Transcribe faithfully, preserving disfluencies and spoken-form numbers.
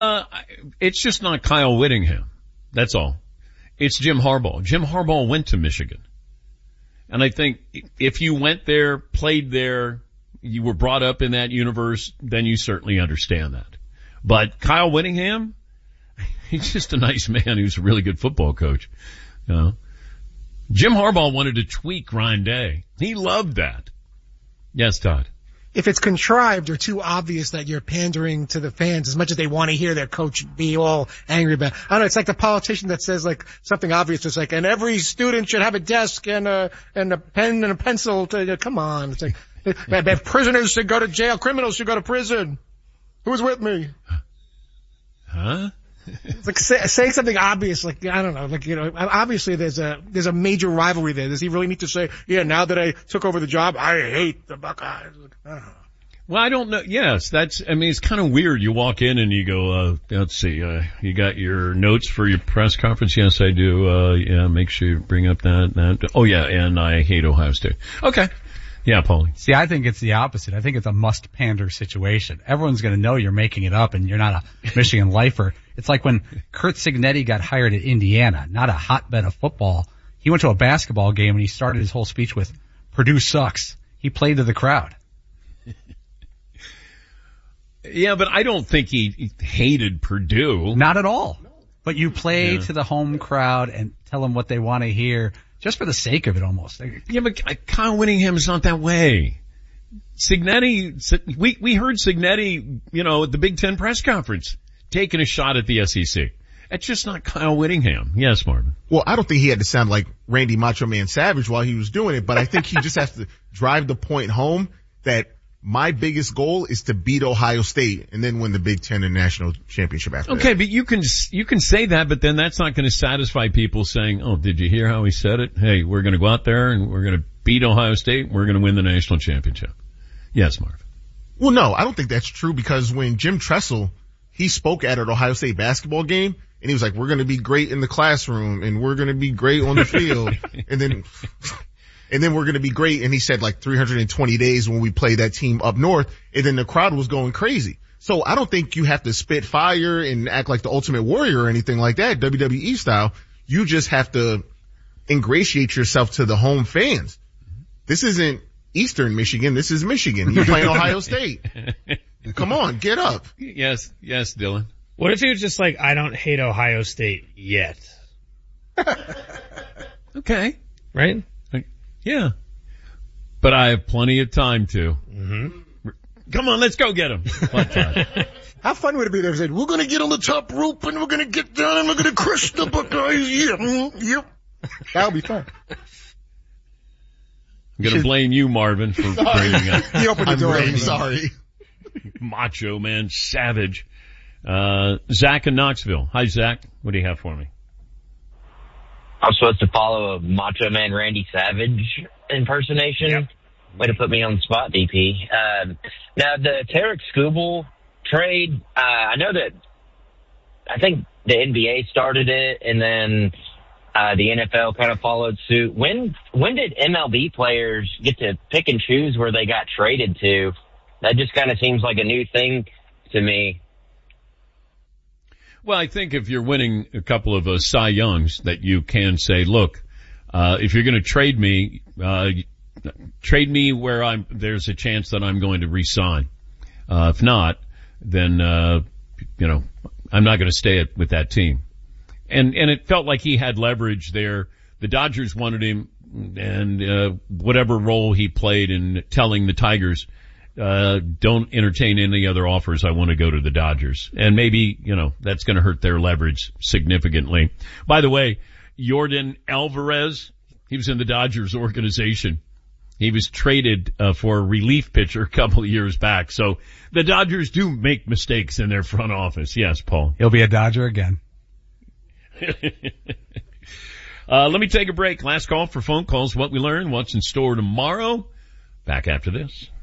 Uh, it's just not Kyle Whittingham. That's all. It's Jim Harbaugh. Jim Harbaugh went to Michigan. And I think if you went there, played there, you were brought up in that universe, then you certainly understand that. But Kyle Whittingham, he's just a nice man who's a really good football coach. You know? Jim Harbaugh wanted to tweak Ryan Day. He loved that. Yes, Todd. If it's contrived or too obvious that you're pandering to the fans as much as they want to hear their coach be all angry about, I don't know, it's like the politician that says like something obvious. It's like, and every student should have a desk and a, and a pen and a pencil to, come on. It's like, if prisoners should go to jail, criminals should go to prison. Who's with me? Huh? It's like say, saying something obvious, like, I don't know, like, you know, obviously there's a, there's a major rivalry there. Does he really need to say, yeah, now that I took over the job, I hate the Buckeyes? I don't know. Well, I don't know. Yes, that's, I mean, it's kind of weird. You walk in and you go, uh, let's see, uh, you got your notes for your press conference? Yes, I do. Uh, yeah, make sure you bring up that, that. Oh yeah, and I hate Ohio State. Okay. Yeah, Paulie. See, I think it's the opposite. I think it's a must pander situation. Everyone's going to know you're making it up and you're not a Michigan lifer. It's like when Kurt Signetti got hired at Indiana, not a hotbed of football. He went to a basketball game and he started his whole speech with, Purdue sucks. He played to the crowd. Yeah, but I don't think he hated Purdue. Not at all. But you play Yeah. to the home crowd and tell them what they want to hear. Just for the sake of it, almost. Yeah, but Kyle Whittingham's not that way. Signetti, we, we heard Signetti, you know, at the Big Ten press conference, taking a shot at the S E C. That's just not Kyle Whittingham. Yes, Marvin. Well, I don't think he had to sound like Randy Macho Man Savage while he was doing it, but I think he just has to drive the point home that my biggest goal is to beat Ohio State and then win the Big Ten and national championship after Okay, that. but you can, you can say that, but then that's not going to satisfy people saying, oh, did you hear how he said it? Hey, we're going to go out there and we're going to beat Ohio State and we're going to win the national championship. Yes, Marv. Well, no, I don't think that's true because when Jim Tressel, he spoke at an Ohio State basketball game and he was like, we're going to be great in the classroom and we're going to be great on the field. and then, and then we're going to be great. And he said like three hundred twenty days when we play that team up north. And then the crowd was going crazy. So I don't think you have to spit fire and act like the Ultimate Warrior or anything like that, W W E style. You just have to ingratiate yourself to the home fans. This isn't Eastern Michigan. This is Michigan. You're playing Ohio State. Come on, get up. Yes, yes, Dylan. What if he was just like, I don't hate Ohio State yet? Okay. Right? Yeah. But I have plenty of time to. Mm-hmm. Come on, let's go get him. How fun would it be if they said, we're going to get on the top rope and we're going to get down and we're going to crush the Buckeyes. Yeah, mm, yep. That would be fun. I'm going to blame you, Marvin, for bringing up. He opened the I'm door. really sorry. Macho Man Savage. Uh, Zach in Knoxville. Hi, Zach. What do you have for me? I'm supposed to follow a Macho Man Randy Savage impersonation. Yep. Way to put me on the spot, D P. Um, now, the Tarek Skubal trade, uh, I know that I think the N B A started it, and then uh, the N F L kind of followed suit. When when did M L B players get to pick and choose where they got traded to? That just kind of seems like a new thing to me. Well, I think if you're winning a couple of uh, Cy Youngs, that you can say, look, uh, if you're going to trade me, uh, trade me where I'm, there's a chance that I'm going to re-sign. Uh, if not, then, uh, you know, I'm not going to stay at, with that team. And, and it felt like he had leverage there. The Dodgers wanted him, and, uh, whatever role he played in telling the Tigers, uh, don't entertain any other offers. I want to go to the Dodgers. And maybe, you know, that's going to hurt their leverage significantly. By the way, Yordan Alvarez, he was in the Dodgers organization. He was traded uh, for a relief pitcher a couple of years back. So the Dodgers do make mistakes in their front office. Yes, Paul. He'll be a Dodger again. uh, let me take a break. Last call for phone calls. What we learned, what's in store tomorrow. Back after this.